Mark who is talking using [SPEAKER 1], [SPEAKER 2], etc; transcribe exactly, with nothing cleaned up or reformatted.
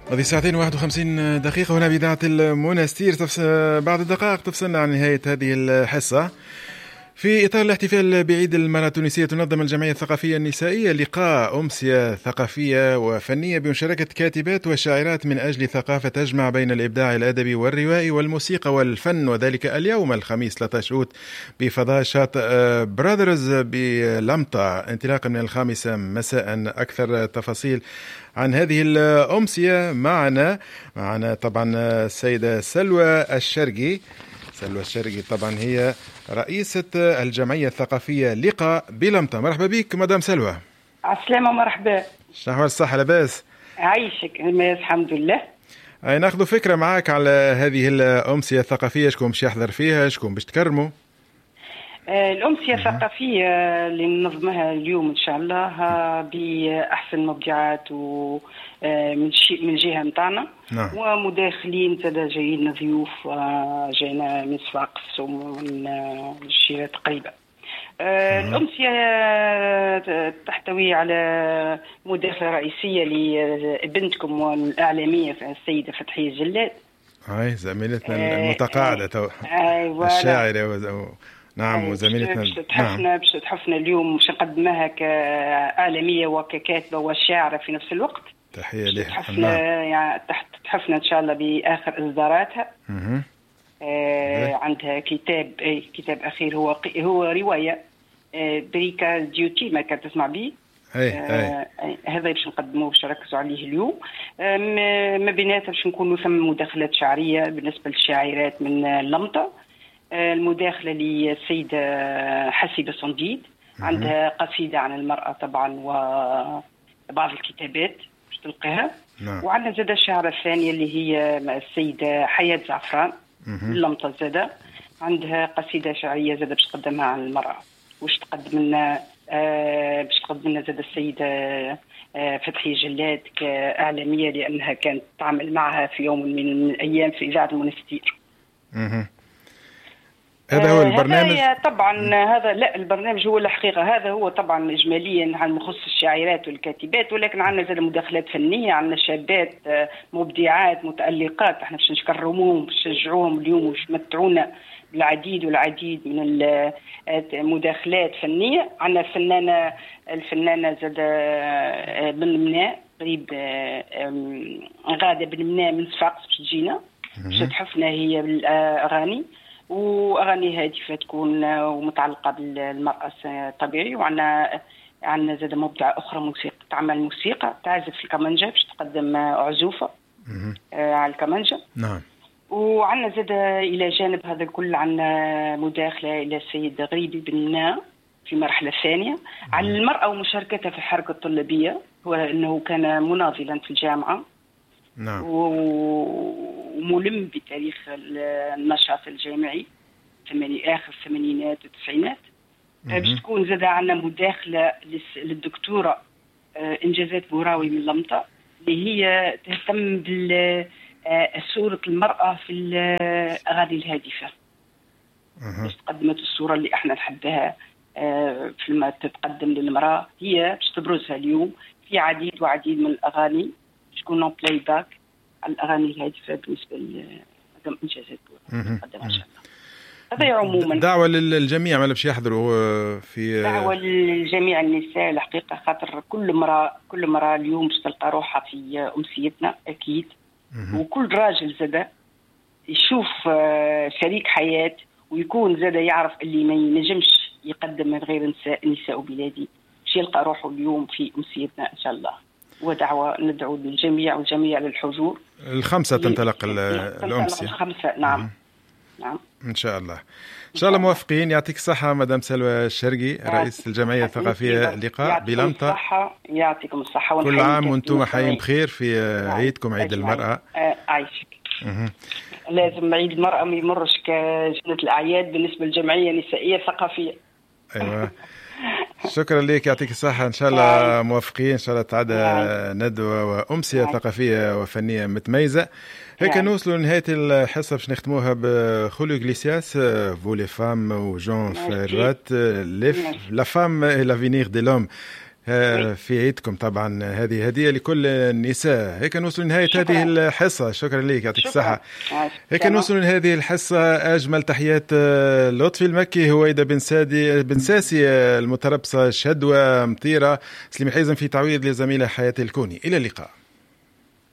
[SPEAKER 1] هذه ساعتين واحد وخمسين دقيقة هنا بإذاعة المنستير. بعد دقائق تفصلنا عن نهاية هذه الحصة. في إطار الاحتفال بعيد المرأة التونسية تنظم الجمعية الثقافية النسائية لقاء أمسية ثقافية وفنية بمشاركة كاتبات وشاعرات من أجل ثقافة تجمع بين الإبداع الأدبي والروائي والموسيقى والفن، وذلك اليوم الخميس ثلاثة عشر أوت بفضاء شاطئ برادرز بلمطة انطلاقا من الخامسة مساء. أكثر تفاصيل عن هذه الأمسية معنا معنا طبعا السيدة سلوى الشرقي. سلوى الشرقي طبعا هي رئيسة الجمعية الثقافية لقاء بلمطة. مرحبا بك مدام سلوى.
[SPEAKER 2] عسلامة مرحبا.
[SPEAKER 1] شنو أحوال الصحة؟ لاباس؟
[SPEAKER 2] عايشك الحمد لله.
[SPEAKER 1] أي ناخذ فكرة معاك على هذه الأمسية الثقافية، شكون باش يحضر فيها، شكون باش تكرموا؟
[SPEAKER 2] الأمسية الثقافية اللي ننظمها اليوم إن شاء الله بأحسن مبدعات ومن شيء من جهة متاعنا.
[SPEAKER 1] نعم.
[SPEAKER 2] ومداخلين تدا جايين ضيوف جاينا من صفاقس ومن الشيرات قريبة. الأمسية تحتوي على مداخلة رئيسية لبنتكم والإعلامية السيدة فتحية جلاد.
[SPEAKER 1] هاي زميلتنا المتقاعدة تو
[SPEAKER 2] أيوة
[SPEAKER 1] الشاعرة و... نعم وزميلتنا.
[SPEAKER 2] باش تحفنا باش تحفنا اليوم باش نقدمها كإعلامية وككاتبة وشاعرة في نفس الوقت.
[SPEAKER 1] تحية لها.
[SPEAKER 2] تحفنا يعني تحت تحفنا إن شاء الله بآخر إصداراتها. آه عندها كتاب أي كتاب أخير هو هو رواية آه بريكا ديوتي ما كانت تسمع به.
[SPEAKER 1] أي أي.
[SPEAKER 2] آه هذا باش نقدموه باش نركزوا عليه اليوم. آه ما بيناتها باش نكونوا ثم مداخلات شعرية بالنسبة للشاعرات من اللمطة. المداخلة للسيدة حسيبة صنديد عندها قصيدة عن المرأة طبعا وبعض الكتابات مش تلقاها.
[SPEAKER 1] نعم.
[SPEAKER 2] وعندنا زادة الشعر الثانية اللي هي السيدة حياة زعفران اللمطة زادة عندها قصيدة شعرية زادة باش تقدمها عن المرأة. وش تقدم لنا آه باش تقدم لنا زادة السيدة آه فتحية جلاد كإعلامية لأنها كانت تعمل معها في يوم من الأيام في إذاعة المنستير.
[SPEAKER 1] هذا هو البرنامج.
[SPEAKER 2] هذا طبعا هذا لا البرنامج هو الحقيقة هذا هو طبعا إجماليا عن مخصص الشاعرات والكاتبات، ولكن عندنا زي مداخلات فنية، عندنا شابات مبدعات متألقات احنا باش نكرموهم باش نشجعوهم اليوم وش متعونا بالعديد والعديد من المداخلات فنية. عندنا الفنانة الفنانة زاد بن مناء قريب غادة بن مناء من صفاقس باش تجينا باش تحفنا هي بالأغاني وأغاني هادفة تكون ومتعلقة بالمرأة طبيعي. وعنا عنا زاد مبدعة أخرى موسيقى تعمل موسيقى تعزف في الكمانجة باش تقدم عزوفة آه على الكمانجة.
[SPEAKER 1] نعم.
[SPEAKER 2] وعنا زاد إلى جانب هذا الكل عنا مداخلة إلى السيد غريبي بن مناء في مرحلة ثانية على المرأة ومشاركتها في الحركة الطلابية، هو أنه كان مناضلا في الجامعة.
[SPEAKER 1] نعم.
[SPEAKER 2] وملم بتاريخ النشاط الجامعي ثماني آخر الثمانينات والتسعينات. باش تكون زاد عندنا مداخلة للدكتورة إنجازات بوراوي من لمطة اللي هي تهتم بصورة المرأة في الأغاني الهادفة. باش تقدمت الصورة اللي احنا نحبها فيما تتقدم للمرأة هي باش تبرزها اليوم في عديد وعديد من الأغاني تكون نون بلاي باك على الأغاني الهادفة بالنسبة لمدام إنجازات بوراوي تقدم إن شاء الله. هذا عموما
[SPEAKER 1] دعوة للجميع ما باش يحضروا في
[SPEAKER 2] دعوة للجميع النساء الحقيقة، خاطر كل مرة كل مرة اليوم باش تلقى روحها في أمسيتنا أكيد. وكل راجل زاد يشوف شريك حياة ويكون زاد يعرف اللي ما ينجمش يقدم من غير نساء نساء بلادي باش يلقى روحه اليوم في أمسيتنا إن شاء الله. ودعوة ندعو للجميع والجميع للحضور.
[SPEAKER 1] الخمسة تنطلق الأمسية.
[SPEAKER 2] الخمسة نعم. مم. نعم
[SPEAKER 1] إن شاء الله. إن شاء الله موافقين. يعطيك الصحة مدام سلوى الشرقي رئيس الجمعية الثقافية لقاء بلمطة.
[SPEAKER 2] يعطيكم الصحة.
[SPEAKER 1] كل عام وانتم حيين بخير في عيدكم عيد المرأة.
[SPEAKER 2] عايشك. لازم عيد المرأة ما يمرش كجنة الأعياد بالنسبة للجمعية النسائية الثقافية.
[SPEAKER 1] أيوة. شكرا لك يعطيك الصحة. إن شاء الله موافقين. إن شاء الله تعدى ندوة وأمسية ثقافية وفنية متميزة. هيك نوصلوا لنهاية الحصة باش نختموها بخوليو إغليسياس فو لي فام وجون فيرات لا فام اي لافينير دي لوم. في عيدكم. طبعا هذه هدية لكل النساء. هيك نوصل لنهاية هذه الحصة. شكرا لك، يعطيك الصحة. هيك نوصل لهذه الحصة. أجمل تحيات لطفي المكي، هويدا بن سادي بن ساسي المتربصة، شدوى مطيرة، سليم حيزم في تعويض لزميلة حياة الكوني. إلى اللقاء.